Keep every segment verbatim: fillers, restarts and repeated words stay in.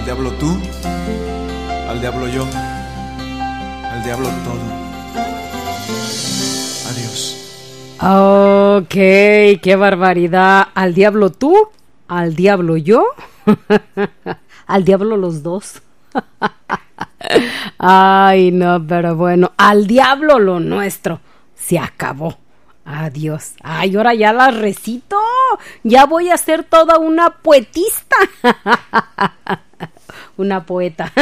Al diablo tú, al diablo yo, al diablo todo. Adiós. Ok, qué barbaridad. Al diablo tú, al diablo yo, al diablo los dos. Ay, no, pero bueno, al diablo lo nuestro. Se acabó. Adiós. Ay, ahora ya las recito. Ya voy a ser toda una poetista. Una poeta.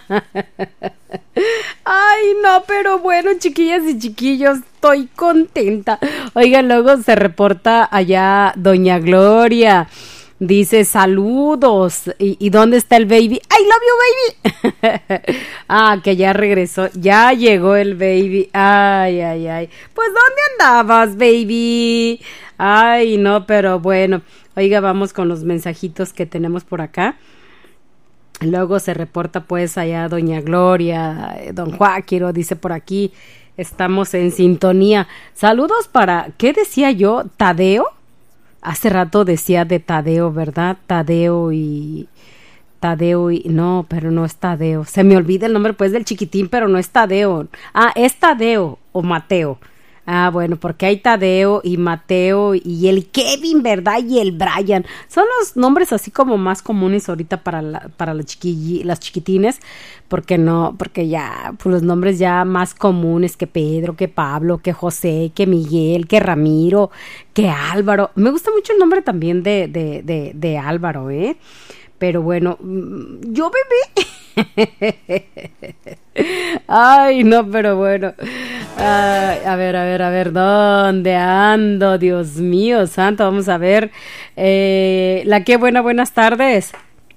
Ay, no, pero bueno, chiquillas y chiquillos, estoy contenta. Oigan, luego se reporta allá doña Gloria. Dice, saludos. ¿Y, ¿Y dónde está el baby? I love you, baby. Ah, que ya regresó. Ya llegó el baby. Ay, ay, ay. Pues, ¿dónde andabas, baby? Ay, no, pero bueno. Oiga, vamos con los mensajitos que tenemos por acá. Luego se reporta pues allá doña Gloria, don Joaquiro, dice por aquí, estamos en sintonía. Saludos para, ¿qué decía yo? ¿Tadeo? Hace rato decía de Tadeo, ¿verdad? Tadeo y... Tadeo y... No, pero no es Tadeo. Se me olvida el nombre pues del chiquitín, pero no es Tadeo. Ah, es Tadeo o Mateo. Ah, bueno, porque hay Tadeo y Mateo y el Kevin, ¿verdad? Y el Brian. Son los nombres así como más comunes ahorita para la, para las, chiquilli, las chiquitines. Porque no, porque ya, pues los nombres ya más comunes que Pedro, que Pablo, que José, que Miguel, que Ramiro, que Álvaro. Me gusta mucho el nombre también de, de, de, de Álvaro, ¿eh? Pero bueno, yo bebé. Ay, no, pero bueno. Ay, a ver, a ver, a ver, ¿dónde ando? Dios mío, santo, vamos a ver. Eh, la que buena, buenas tardes.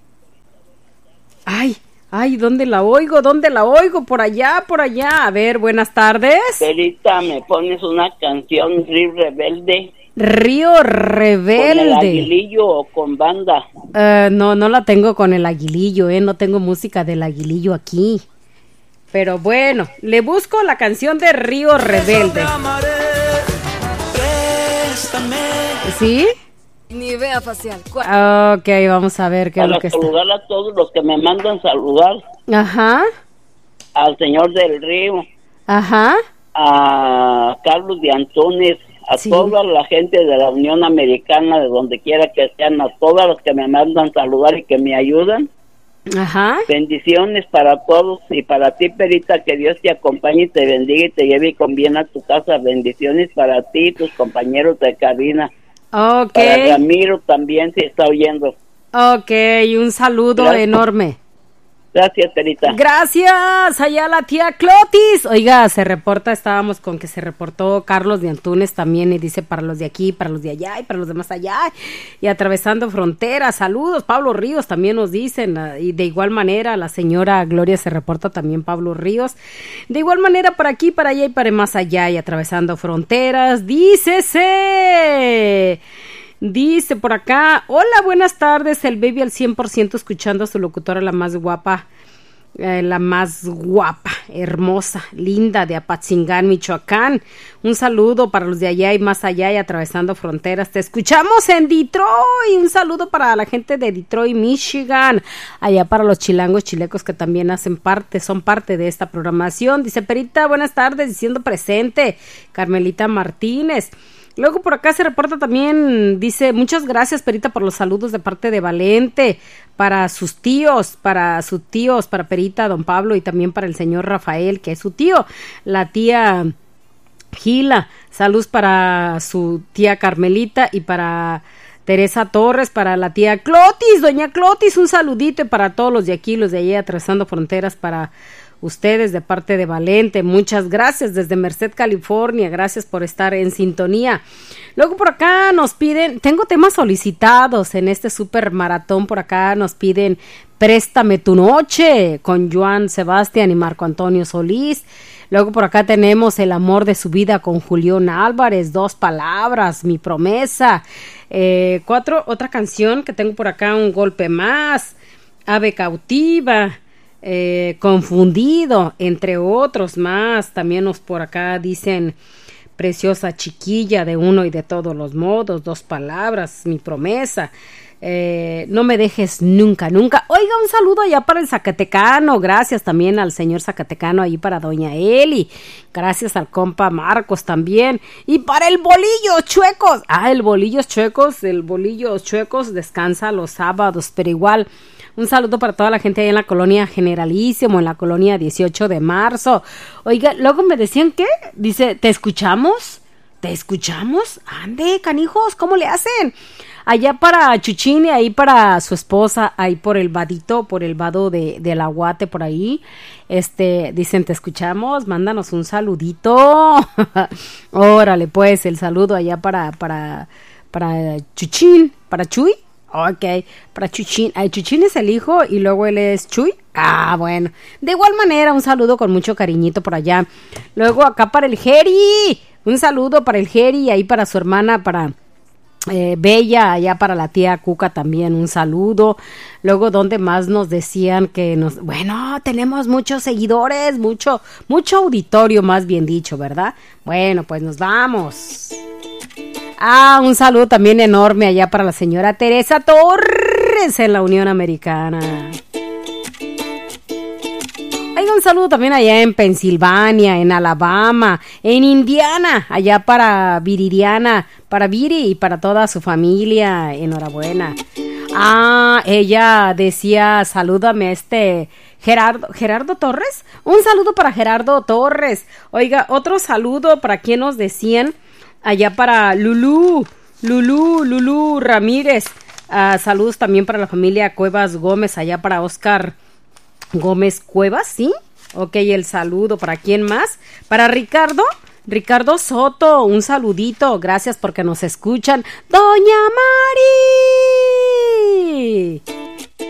Ay, ay, ¿dónde la oigo? ¿Dónde la oigo? Por allá, por allá. A ver, buenas tardes. Perita, ¿me pones una canción, Río Rebelde? Río Rebelde. ¿Con el aguilillo o con banda? Uh, no, no la tengo con el aguilillo, ¿eh? No tengo música del aguilillo aquí. Pero bueno, le busco la canción de Río Rebelde. ¿Sí? Nivea facial. Ok, vamos a ver qué Para es lo que está. saludar a todos los que me mandan saludar. Ajá. Al señor del Río. Ajá. A Carlos de Antunes. A sí. Toda la gente de la Unión Americana, de donde quiera que sean, a todas las que me mandan saludar y que me ayudan. Ajá. Bendiciones para todos y para ti, Perita, que Dios te acompañe y te bendiga y te lleve con bien a tu casa. Bendiciones para ti y tus compañeros de cabina. Ok. Para Ramiro también se está oyendo. Ok, un saludo Gracias. Enorme. Gracias, Perita. Gracias, allá la tía Clotis. Oiga, se reporta, estábamos con que se reportó Carlos de Antunes también y dice para los de aquí, para los de allá y para los demás allá y atravesando fronteras. Saludos, Pablo Ríos también nos dicen y de igual manera la señora Gloria se reporta también Pablo Ríos. De igual manera para aquí, para allá y para más allá y atravesando fronteras. Dícese... Dice por acá, hola, buenas tardes, el baby al cien por ciento escuchando a su locutora, la más guapa, eh, la más guapa, hermosa, linda de Apatzingán, Michoacán. Un saludo para los de allá y más allá y atravesando fronteras. Te escuchamos en Detroit. Un saludo para la gente de Detroit, Michigan. Allá para los chilangos, chilecos que también hacen parte, son parte de esta programación. Dice Perita, buenas tardes, diciendo presente. Carmelita Martínez. Luego por acá se reporta también, dice, muchas gracias, Perita, por los saludos de parte de Valente, para sus tíos, para sus tíos, para Perita, don Pablo y también para el señor Rafael, que es su tío, la tía Gila. Saludos para su tía Carmelita y para Teresa Torres, para la tía Clotis, doña Clotis, un saludito y para todos los de aquí, los de allá, atravesando fronteras, para ustedes de parte de Valente, muchas gracias desde Merced, California, gracias por estar en sintonía. Luego por acá nos piden, tengo temas solicitados en este super maratón, por acá nos piden Préstame tu noche con Joan Sebastián y Marco Antonio Solís. Luego por acá tenemos El amor de su vida con Julián Álvarez, Dos palabras, Mi promesa. Eh, cuatro, otra canción que tengo por acá, Un golpe más, Ave cautiva, Eh, Confundido, entre otros más. También nos por acá dicen Preciosa chiquilla, De uno y de todos los modos, Dos palabras, Mi promesa, Eh, no me dejes nunca, nunca. Oiga, un saludo allá para el Zacatecano. Gracias también al señor Zacatecano, ahí para doña Eli. Gracias al compa Marcos también. Y para el Bolillo Chuecos. Ah, el Bolillos Chuecos, el Bolillos Chuecos descansa los sábados, pero igual. Un saludo para toda la gente ahí en la colonia Generalísimo, en la colonia dieciocho de marzo. Oiga, luego me decían que, dice, ¿te escuchamos? ¿Te escuchamos? Ande, canijos, ¿cómo le hacen? Allá para Chuchín y ahí para su esposa, ahí por el vadito, por el vado de, del Aguate, por ahí. Este, dicen, ¿te escuchamos? Mándanos un saludito. Órale, pues, el saludo allá para, para, para Chuchín, para Chuy. Ok, para Chuchín. Ay, Chuchín es el hijo y luego él es Chuy. Ah, bueno. De igual manera, un saludo con mucho cariñito por allá. Luego acá para el Jeri. Un saludo para el Jeri y ahí para su hermana, para eh, Bella, allá para la tía Cuca también. Un saludo. Luego, donde más nos decían que nos... Bueno, tenemos muchos seguidores, mucho, mucho auditorio, más bien dicho, ¿verdad? Bueno, pues nos vamos. Ah, un saludo también enorme allá para la señora Teresa Torres en la Unión Americana. Hay un saludo también allá en Pensilvania, en Alabama, en Indiana, allá para Viridiana, para Viri y para toda su familia. Enhorabuena. Ah, ella decía, salúdame este Gerardo, Gerardo Torres. Un saludo para Gerardo Torres. Oiga, otro saludo para quien nos decían. Allá para Lulú, Lulú, Lulú Ramírez. Uh, saludos también para la familia Cuevas Gómez, allá para Oscar Gómez Cuevas, ¿sí? Ok, el saludo. ¿Para quién más? Para Ricardo, Ricardo Soto, un saludito. Gracias porque nos escuchan. Doña Mari.